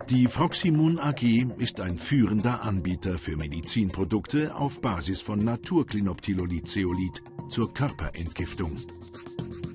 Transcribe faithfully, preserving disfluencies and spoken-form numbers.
Die Proximon A G ist ein führender Anbieter für Medizinprodukte auf Basis von Naturklinoptilolid-Zeolit zur Körperentgiftung.